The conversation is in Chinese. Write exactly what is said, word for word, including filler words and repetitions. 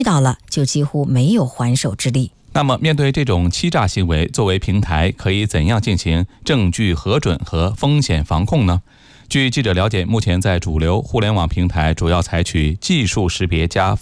遇到了就几乎没有还手之力。 那么面对这种欺诈行为，作为平台可以怎样进行证据核准和风险防控呢？据记者了解，目前在主流互联网平台主要采取技术识别加